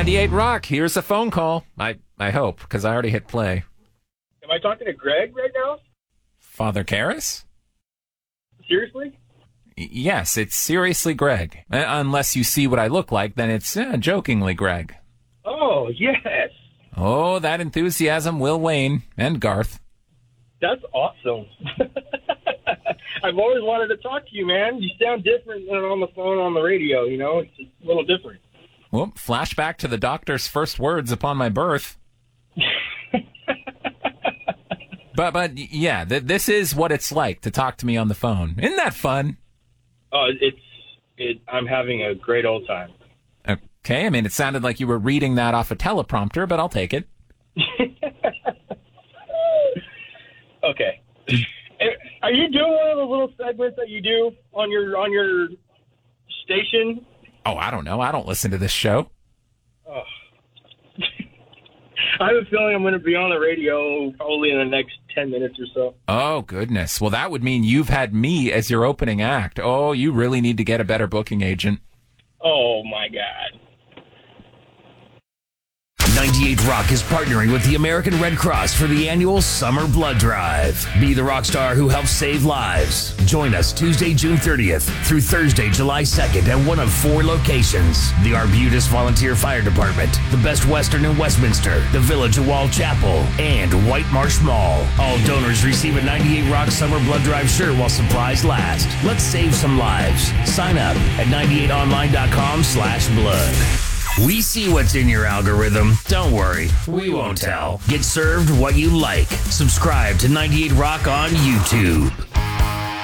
98 Rock, here's a phone call. I hope, because I already hit play. Am I talking to Greg right now? Father Karras? Seriously? Yes, it's seriously Greg. Unless you see what I look like, then it's jokingly Greg. Oh, yes. Oh, that enthusiasm will wane. And Garth. That's awesome. I've always wanted to talk to you, man. You sound different than on the phone, on the radio, you know? It's just a little different. Well, flashback to the doctor's first words upon my birth. But yeah, this is what it's like to talk to me on the phone. Isn't that fun? Oh, I'm having a great old time. Okay, I mean, it sounded like you were reading that off a teleprompter, but I'll take it. Okay. Are you doing one of the little segments that you do on your station? Oh, I don't know. I don't listen to this show. Oh. I have a feeling I'm going to be on the radio probably in the next 10 minutes or so. Oh, goodness. Well, that would mean you've had me as your opening act. Oh, you really need to get a better booking agent. Oh, my God. 98 Rock is partnering with the American Red Cross for the annual Summer Blood Drive. Be the rock star who helps save lives. Join us Tuesday, June 30th through Thursday, July 2nd at one of 4 locations. The Arbutus Volunteer Fire Department, the Best Western in Westminster, the Village of Wall Chapel, and White Marsh Mall. All donors receive a 98 Rock Summer Blood Drive shirt while supplies last. Let's save some lives. Sign up at 98online.com/blood. We see what's in your algorithm. Don't worry, we won't tell. Get served what you like. Subscribe to 98 Rock on YouTube.